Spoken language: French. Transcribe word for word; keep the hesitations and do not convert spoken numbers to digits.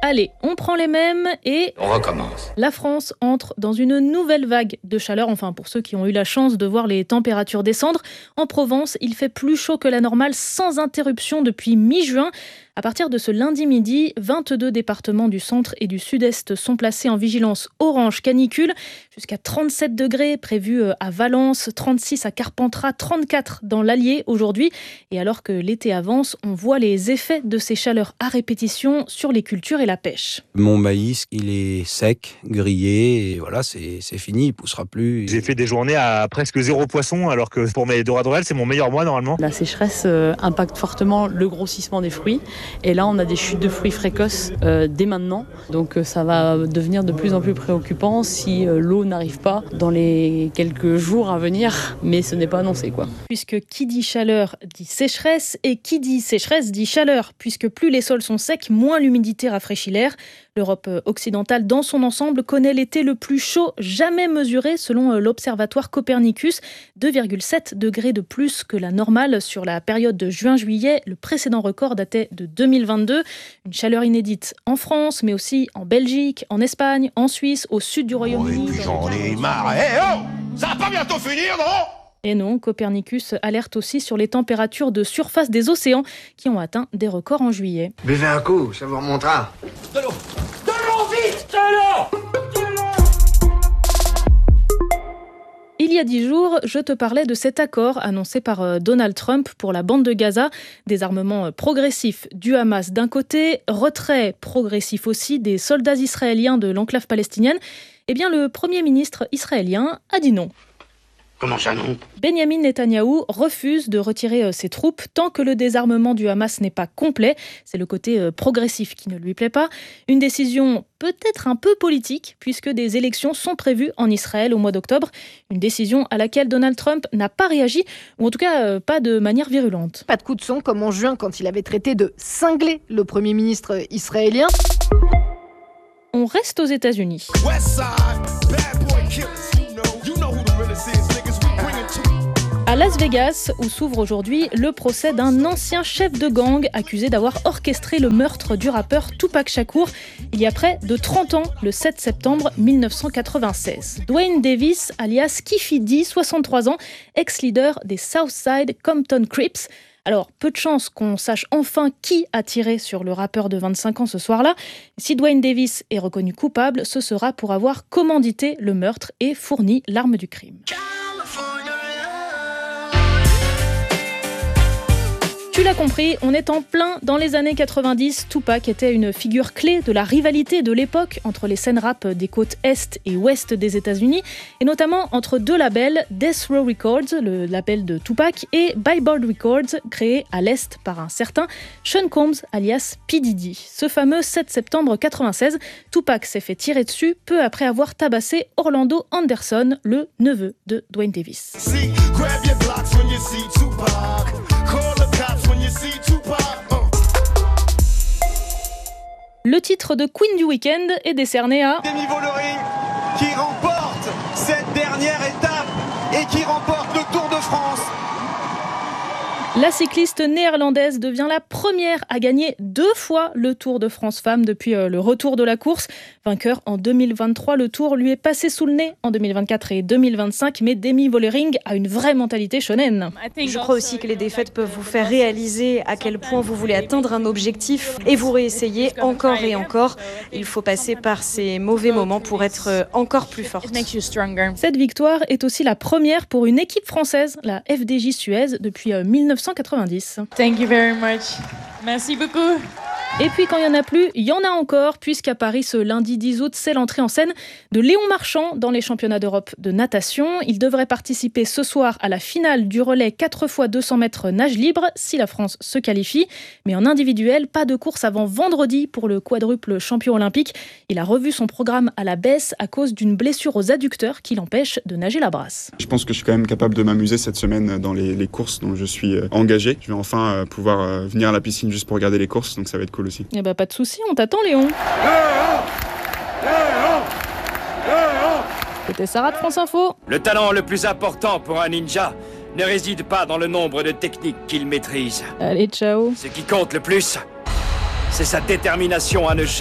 Allez, on prend les mêmes et... On recommence. La France entre dans une nouvelle vague de chaleur, enfin pour ceux qui ont eu la chance de voir les températures descendre. En Provence, il fait plus chaud que la normale sans interruption depuis mi-juin. À partir de ce lundi midi, vingt-deux départements du centre et du sud-est sont placés en vigilance orange canicule. Jusqu'à trente-sept degrés prévus à Valence, trente-six à Carpentras, trente-quatre dans l'Allier aujourd'hui. Et alors que l'été avance, on voit les effets de ces chaleurs à répétition sur les cultures et la pêche. Mon maïs, il est sec, grillé, et voilà, c'est, c'est fini, il poussera plus. J'ai fait des journées à presque zéro poisson, alors que pour mes doradorelles, c'est mon meilleur mois normalement. La sécheresse euh, impacte fortement le grossissement des fruits. Et là, on a des chutes de fruits précoces euh, dès maintenant. Donc euh, ça va devenir de plus en plus préoccupant si euh, l'eau n'arrive pas dans les quelques jours à venir. Mais ce n'est pas annoncé, quoi. Puisque qui dit chaleur dit sécheresse, et qui dit sécheresse dit chaleur. Puisque plus les sols sont secs, moins l'humidité rafraîchit l'air. L'Europe occidentale, dans son ensemble, connaît l'été le plus chaud jamais mesuré selon l'Observatoire Copernicus. deux virgule sept degrés de plus que la normale sur la période de juin-juillet. Le précédent record datait de deux mille vingt-deux. Une chaleur inédite en France, mais aussi en Belgique, en Espagne, en Suisse, au sud du Royaume-Uni. Oh, et puis j'en ai marre. Eh oh, ça va pas bientôt finir, non ? Et non, Copernicus alerte aussi sur les températures de surface des océans qui ont atteint des records en juillet. Buvez un coup, ça vous remontera. De l'eau. De l'eau, vite. De l'eau. Il y a dix jours, je te parlais de cet accord annoncé par Donald Trump pour la bande de Gaza. Désarmement progressif du Hamas d'un côté, retrait progressif aussi des soldats israéliens de l'enclave palestinienne. Eh bien, le Premier ministre israélien a dit non. Comment ça, non ? Benyamin Netanyahou refuse de retirer ses troupes tant que le désarmement du Hamas n'est pas complet. C'est le côté progressif qui ne lui plaît pas. Une décision peut-être un peu politique, puisque des élections sont prévues en Israël au mois d'octobre. Une décision à laquelle Donald Trump n'a pas réagi, ou en tout cas pas de manière virulente. Pas de coup de son comme en juin quand il avait traité de cingler le Premier ministre israélien. On reste aux États-Unis. À Las Vegas, où s'ouvre aujourd'hui le procès d'un ancien chef de gang accusé d'avoir orchestré le meurtre du rappeur Tupac Shakur il y a près de trente ans, le sept septembre mille neuf cent quatre-vingt-seize. Dwayne Davis, alias Keffe D, soixante-trois ans, ex-leader des Southside Compton Crips. Alors, peu de chance qu'on sache enfin qui a tiré sur le rappeur de vingt-cinq ans ce soir-là. Si Dwayne Davis est reconnu coupable, ce sera pour avoir commandité le meurtre et fourni l'arme du crime. Tu l'as compris, on est en plein dans les années quatre-vingt-dix. Tupac était une figure clé de la rivalité de l'époque entre les scènes rap des côtes est et ouest des États-Unis, et notamment entre deux labels, Death Row Records, le label de Tupac, et Billboard Records, créé à l'est par un certain Sean Combs, alias P. Diddy. Ce fameux sept septembre quatre-vingt-seize, Tupac s'est fait tirer dessus peu après avoir tabassé Orlando Anderson, le neveu de Dwayne Davis. See, grab your blocks when you see Tupac. Call the cops when you see Tupac. Uh. Le titre de Queen du Week-end est décerné à Demi Vollering qui remporte cette dernière étape et qui remporte le Tour de France. La cycliste néerlandaise devient la première à gagner deux fois le Tour de France Femmes depuis le retour de la course. Vainqueur en deux mille vingt-trois, le Tour lui est passé sous le nez en deux mille vingt-quatre et deux mille vingt-cinq, mais Demi Vollering a une vraie mentalité shonen. Je crois aussi que les défaites peuvent vous faire réaliser à quel point vous voulez atteindre un objectif et vous réessayer encore et encore. Il faut passer par ces mauvais moments pour être encore plus forte. Cette victoire est aussi la première pour une équipe française, la F D J Suez, depuis mille neuf cent quatre-vingt-dix. Thank you very much. Merci beaucoup. Et puis quand il n'y en a plus, il y en a encore, puisqu'à Paris ce lundi dix août, c'est l'entrée en scène de Léon Marchand dans les championnats d'Europe de natation. Il devrait participer ce soir à la finale du relais quatre fois deux cents mètres nage libre, si la France se qualifie. Mais en individuel, pas de course avant vendredi pour le quadruple champion olympique. Il a revu son programme à la baisse à cause d'une blessure aux adducteurs qui l'empêche de nager la brasse. Je pense que je suis quand même capable de m'amuser cette semaine dans les, les courses dont je suis engagé. Je vais enfin pouvoir venir à la piscine juste pour regarder les courses, donc ça va être cool aussi. Eh bah pas de soucis, on t'attend Léon. C'était Sarah de France Info. Le talent le plus important pour un ninja ne réside pas dans le nombre de techniques qu'il maîtrise. Allez, ciao. Ce qui compte le plus, c'est sa détermination à ne jamais